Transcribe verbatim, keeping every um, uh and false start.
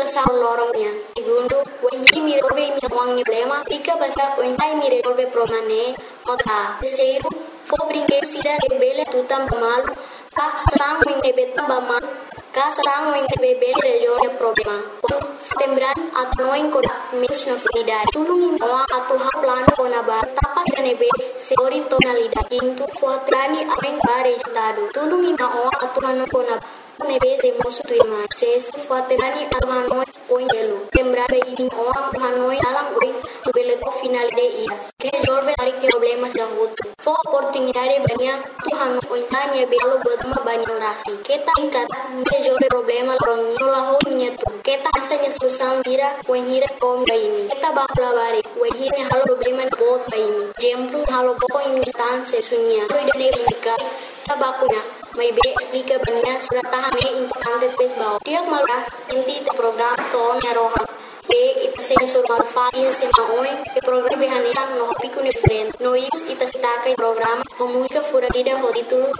sa lorongnya. Segundo, wenyi mi resolve mi wangi problema. Tiga basa wensai mi resolve problema ne osa. Terceiro, for brinquedo sida rebele tutam malu. Ka sang wenge betam bama. Ka sang wenge bebe resolve problema. Tembran atau noin koda menos na finidade. Tulungin awa atu ha plano kona ba. Tapa kanebe seori tonalidade. Into fuatrani awen ba resultado. Tulungin awa atu hano kona nebe se mosu tuima. Sexto fuatrani atu hano oin delu. Tembran be ini awa hano dalam oin tubele to finalide ia. Que resolve ari problemas da hutu. Fo oportunidade banyak Tuhan oinanya be alo botma banyak rasi. Kita ingkat resolve problema rongi laho minyetu. Kita asanya susah hira wenhira kom baimi. Kita bakla bare wenhira halo problema bot baimi. Jemplu halo poko instance sunia. Koi dane bika kita bakuna. May be explica banyak surat tahan e importante pes bao. Tiak malah inti te program ton yaroha. Be ita se sur file se maoi e program behani no piku ne friend. No is ita staka program homuika fura dida ho titulu